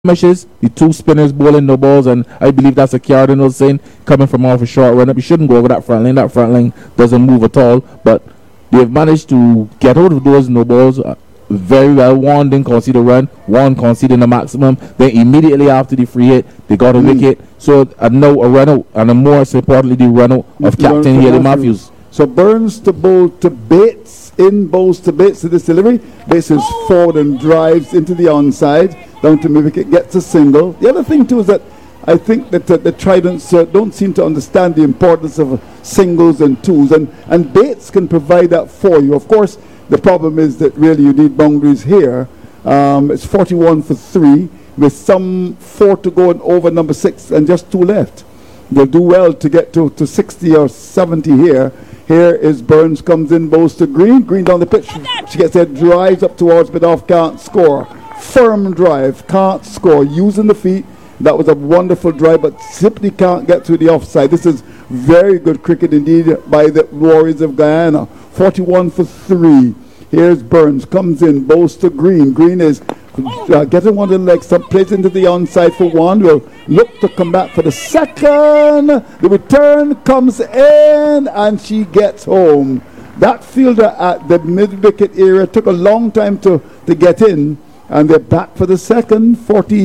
blemishes, the two spinners bowling no balls, and I believe that's a Cardinals saying coming from off a short run up. You shouldn't go over that front line. That front line doesn't move at all, but they've managed to get out of those no balls very well. One didn't concede a run, one conceded the maximum. Then immediately after the free hit, they got a wicket. So now a run out, and more importantly, the run out of Captain Haley Matthews. So Burns to bowl to Bates, in bowls to Bates to this delivery. Bates is forward and drives into the onside, down to mid-wicket, gets a single. The other thing too is that I think that the Tridents don't seem to understand the importance of singles and twos, and Bates can provide that for you. Of course, the problem is that really you need boundaries here. It's 41 for 3 with some 4 to go and over number 6 and just 2 left. They'll do well to get to 60 or 70 here. Here is Burns, comes in, bowls to Green. Green down the pitch. She gets there, drives up towards mid-off, can't score. Firm drive, can't score. Using the feet. That was a wonderful drive, but simply can't get through the offside. This is very good cricket indeed by the Warriors of Guyana. 41 for 3. Here's Burns, comes in, bowls to Green. Green is getting one of the legs, plays into the onside for one. Will look to come back for the second. The return comes in, and she gets home. That fielder at the mid-wicket area took a long time to get in, and they're back for the second.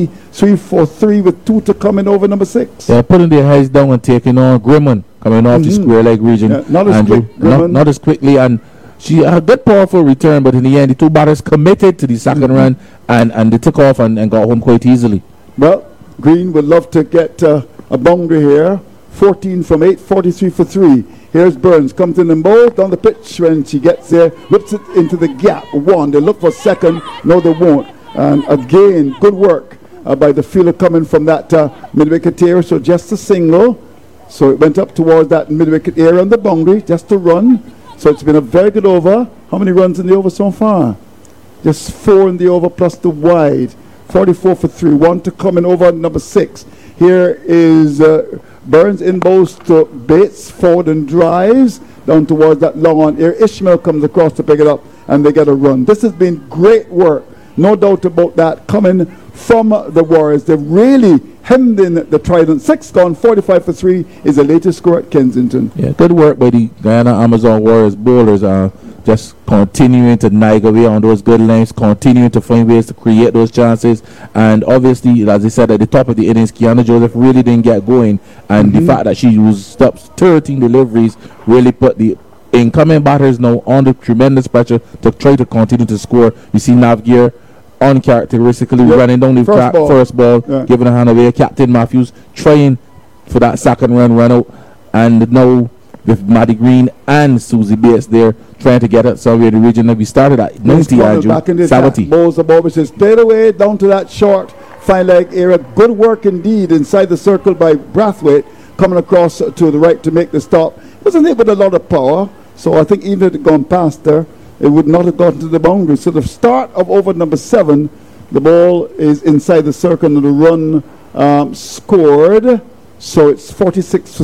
43 for 3 with 2 to come in over number 6. They're putting their heads down and taking on Grimman coming off the square leg region. Yeah, not as quick, not as quickly, and she had a good powerful return, but in the end the two batters committed to the second run, and they took off and got home quite easily. Well, Green would love to get a boundary here. 14 from 8, 43 for 3. Here's Burns, comes in and bowls down the pitch. When she gets there, whips it into the gap. 1, they look for second. No, they won't. And again, good work by the fielder coming from that mid-wicket area. So just a single. So it went up towards that mid-wicket area on the boundary, just a run. So it's been a very good over. How many runs in the over so far? Just 4 in the over plus the wide. 44 for 3. 1 to come in over number 6. Here is Burns in bowls to Bates, forward and drives down towards that long on air. Ishmael comes across to pick it up, and they get a run. This has been great work. No doubt about that, coming from the Warriors. They've really hemmed in the Trident. 6 gone, 45 for 3 is the latest score at Kensington. Yeah, good work by the Guyana Amazon Warriors bowlers. Just continuing to nag away on those good lengths, continuing to find ways to create those chances. And obviously, as I said, at the top of the innings, Kiana Joseph really didn't get going. And the fact that she used up 13 deliveries really put the incoming batters now under tremendous pressure to try to continue to score. You see Navgir uncharacteristically running down the first ball, giving a hand away. Captain Matthews trying for that second run out, and now with Maddie Green and Susie Bates there trying to get it somewhere in the region that we started at 90 back in 70. Bowls the ball, which is played away down to that short fine leg area. Good work indeed inside the circle by Brathwaite, coming across to the right to make the stop. Wasn't it with a lot of power? So I think even if it had gone past there, it would not have gotten to the boundary. So the start of over number 7, the ball is inside the circle and the run scored. So it's 46 for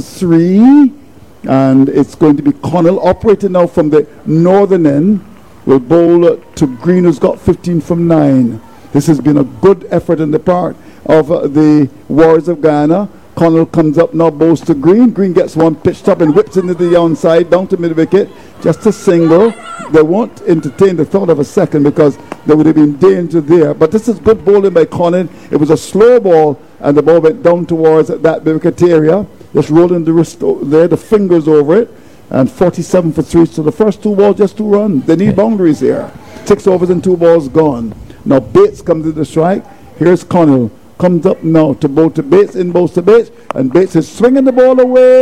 3. And it's going to be Connell operating now from the northern end. Will bowl to Green, who's got 15 from 9. This has been a good effort on the part of the Warriors of Guyana. Connell comes up now, bowls to Green. Green gets one pitched up and whips into the onside, down to mid-wicket. Just a single. They won't entertain the thought of a second because there would have been danger there. But this is good bowling by Connell. It was a slow ball, and the ball went down towards that mid-wicket area. Just rolling the wrist there, the fingers over it, and 47 for 3. So the first 2 balls, just 2 runs. They need boundaries here. 6 overs and 2 balls gone. Now Bates comes to the strike. Here's Connell. Comes up now to bowl to Bates, in bowls to Bates, and Bates is swinging the ball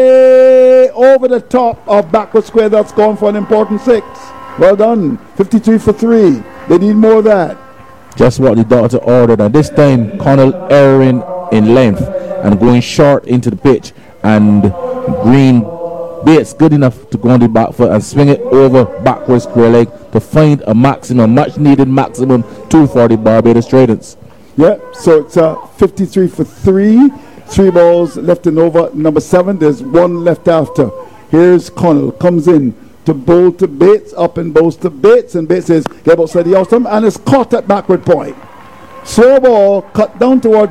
away over the top of backward square. That's gone for an important 6. Well done. 53 for 3. They need more of that. Just what the doctor ordered, and this time Connell erring in length and going short into the pitch. And Green Bates good enough to go on the back foot and swing it over backwards square leg to find a maximum, much needed maximum 2 for the Barbados Tridents. Yeah, so it's 53 for 3. 3 balls left in over number 7. There's 1 left after. Here's Connell, comes in to bowl to Bates, up and bowls to Bates, and Bates says get outside the outside and is caught at backward point. Slow ball, cut down toward